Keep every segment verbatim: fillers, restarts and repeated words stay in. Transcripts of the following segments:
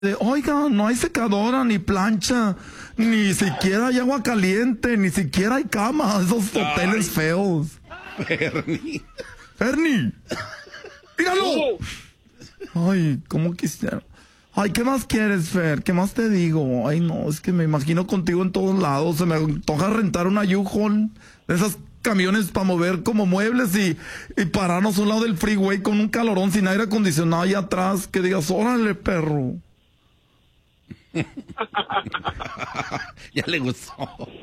De, oiga, no hay secadora, ni plancha, ni siquiera hay agua caliente, ni siquiera hay cama, esos hoteles Ay. feos. Fernie. Fernie. ¡Míralo! Ay, ¿cómo quisiera? Ay, ¿qué más quieres, Fer? ¿Qué más te digo? Ay, no, es que me imagino contigo en todos lados. Se me antoja rentar una U-Haul de esas camiones para mover como muebles y, y pararnos a un lado del freeway con un calorón sin aire acondicionado ahí atrás. Que digas, órale, perro. Ya le gustó.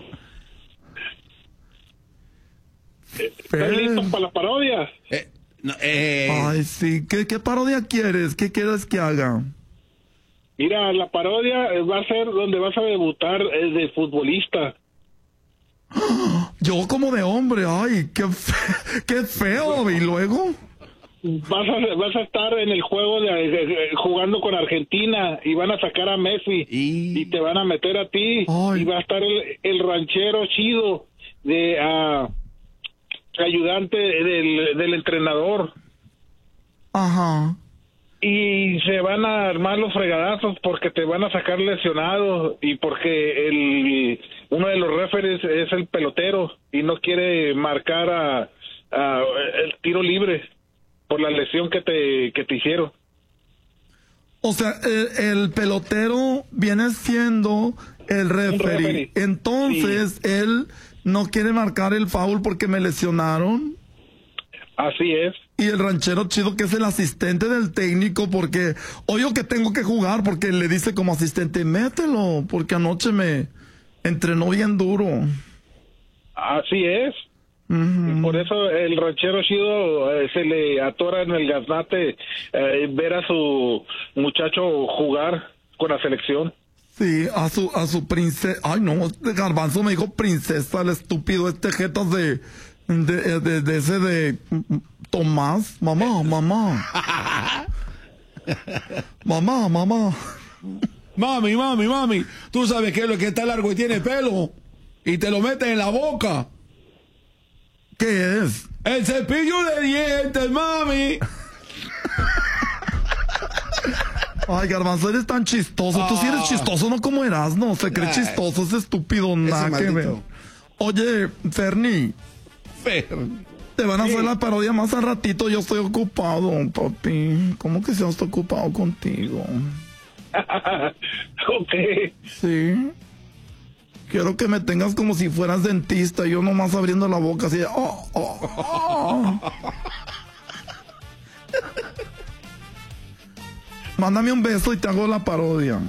¿Estás listo para la parodia? Eh, no, eh. Ay, sí. ¿Qué, ¿Qué parodia quieres? ¿Qué quieres que haga? Mira, la parodia va a ser donde vas a debutar eh, de futbolista. Yo como de hombre, ay, qué, fe qué feo. ¿Y luego? Vas a, vas a estar en el juego de, de, de, jugando con Argentina y van a sacar a Messi y, y te van a meter a ti. Ay. Y va a estar el, el ranchero chido de uh, ayudante del, del entrenador. Ajá. Y se van a armar los fregadazos porque te van a sacar lesionado y porque el uno de los referees es el pelotero y no quiere marcar a, a el tiro libre por la lesión que te que te hicieron. O sea, el, el pelotero viene siendo el referee. referee. Entonces, sí. Él no quiere marcar el foul porque me lesionaron. Así es. Y el ranchero chido que es el asistente del técnico porque obvio que tengo que jugar porque le dice como asistente, mételo, porque anoche me entrenó bien duro. Así es. Uh-huh. Y por eso el ranchero chido eh, se le atora en el gaznate eh, ver a su muchacho jugar con la selección. Sí, a su a su princesa. Ay, no, este Garbanzo me dijo princesa, el estúpido este jetas de de, de, de ese de Tomás. Mamá, mamá. Mamá, mamá. Mami, mami, mami. Tú sabes que es lo que está largo y tiene pelo y te lo metes en la boca. ¿Qué es? El cepillo de dientes, mami. Ay, Garbanzo, eres tan chistoso. Ah. Tú sí eres chistoso, no como Erasmo. Se cree Ay. chistoso, es estúpido, nada que ver. Oye, Fernie. Fernie. Te van a sí. hacer la parodia más al ratito. Yo estoy ocupado, papi. ¿Cómo que se está ocupado contigo? Ok. Sí. Quiero que me tengas como si fueras dentista. Yo nomás abriendo la boca así de, oh, oh, oh. Mándame un beso y te hago la parodia.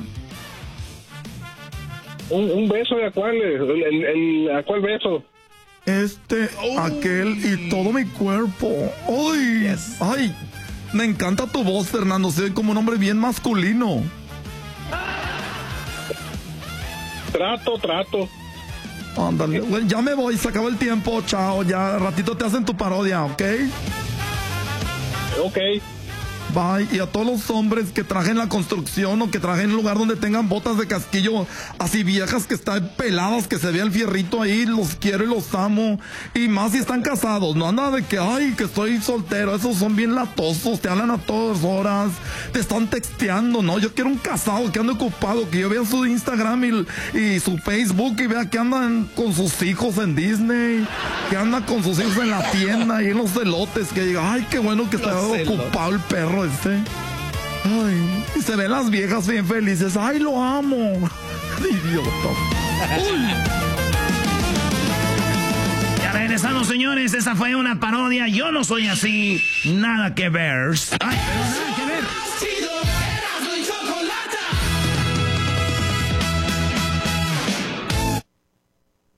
¿Un, un beso de a cuál? El, el, el, ¿A cuál beso? Este, oh. aquel y todo mi cuerpo. ¡Ay! Yes. ¡Ay! Me encanta tu voz, Fernando. Se ve como un hombre bien masculino. Trato, trato. Ándale. Bueno, ya me voy, se acabó el tiempo. Chao. Ya ratito te hacen tu parodia, ¿ok? Ok. Bye. Y a todos los hombres que trajen la construcción o que trajen en un lugar donde tengan botas de casquillo así viejas que están peladas, que se vea el fierrito ahí, los quiero y los amo. Y más si están casados, no anda de que, ay, que estoy soltero. Esos son bien latosos, te hablan a todas horas, te están texteando, ¿no? Yo quiero un casado que ande ocupado, que yo vea su Instagram y, y su Facebook y vea que andan con sus hijos en Disney, que anda con sus hijos en la tienda y en los elotes, que diga, ay, qué bueno que está ocupado el perro este. Ay, y se ven las viejas bien felices. Ay, lo amo. Idiota. Ya regresamos, señores. Esa fue una parodia. Yo no soy así. Nada que ver. Ay, pero nada que ver.